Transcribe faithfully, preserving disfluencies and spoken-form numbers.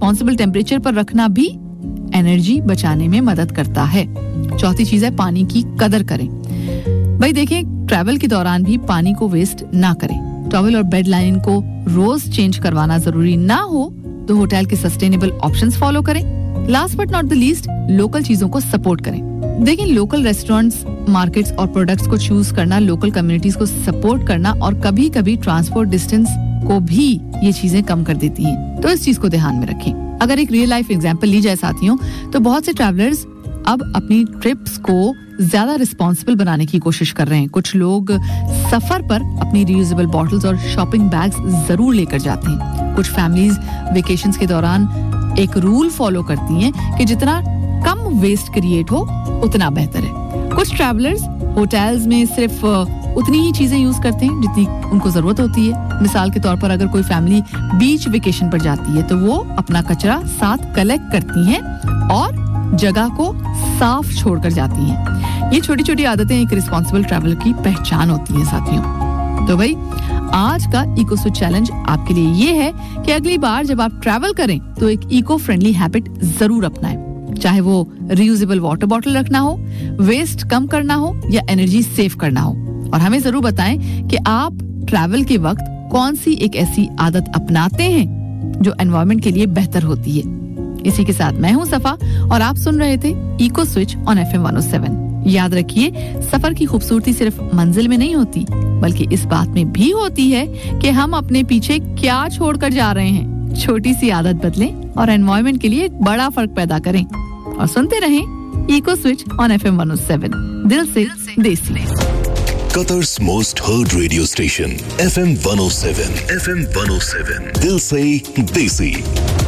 Responsible temperature पर रखना भी एनर्जी बचाने में मदद करता है। चौथी चीज है पानी की कदर करें। भाई देखें, ट्रैवल के दौरान भी पानी को वेस्ट ना करें। टॉवल और बेड लाइन को रोज चेंज करवाना जरूरी ना हो तो होटल के सस्टेनेबल ऑप्शंस फॉलो करें। Last but not the least, local चीजों को सपोर्ट करें। देखिए, लोकल रेस्टोरेंट्स, मार्केट्स और प्रोडक्ट्स को चूज करना, लोकल कम्युनिटीज को सपोर्ट करना और कभी कभी ट्रांसपोर्ट डिस्टेंस को भी ये चीजें कम कर देती हैं। तो इस चीज को ध्यान में रखें। अगर एक रियल लाइफ एग्जांपल ली जाए साथियों, तो बहुत से ट्रैवलर्स अब अपनी ट्रिप्स को ज्यादा रिस्पॉन्सिबल बनाने की कोशिश कर रहे हैं। कुछ लोग सफर पर अपनी रियूजेबल बॉटल्स और शॉपिंग बैग्स जरूर लेकर जाते हैं। कुछ फैमिलीज वेकेशंस के दौरान एक रूल फॉलो करती हैं कि जितना कम वेस्ट क्रिएट हो उतना बेहतर है। कुछ ट्रैवलर्स होटल्स में सिर्फ उतनी ही चीजें यूज करते हैं जितनी उनको जरूरत होती है। मिसाल के तौर पर अगर कोई फैमिली बीच वेकेशन पर जाती है तो वो अपना कचरा साथ कलेक्ट करती हैं और जगह को साफ छोड़कर जाती हैं। ये छोटी छोटी आदतें एक रिस्पॉन्सिबल ट्रैवलर की पहचान होती है साथियों। तो भाई आज का इको स्विच चैलेंज आपके लिए ये है कि अगली बार जब आप ट्रैवल करें तो एक इको फ्रेंडली हैबिट जरूर अपनाएं। चाहे वो रियूजेबल वाटर बॉटल रखना हो, वेस्ट कम करना हो या एनर्जी सेव करना हो। और हमें जरूर बताएं कि आप ट्रैवल के वक्त कौन सी एक ऐसी आदत अपनाते हैं जो एनवायरनमेंट के लिए बेहतर होती है। इसी के साथ मैं हूं सफा और आप सुन रहे थे eco switch on F M one O seven. याद रखिए, सफर की खूबसूरती सिर्फ मंजिल में नहीं होती बल्कि इस बात में भी होती है कि हम अपने पीछे क्या छोड़कर जा रहे हैं। छोटी सी आदत बदलें और एनवायरनमेंट के लिए एक बड़ा फर्क पैदा करें। और सुनते रहें eco switch on F M one O seven, दिल से देसी। Qatar's most heard radio station, F M one oh seven. F M one oh seven. Dil se Desi.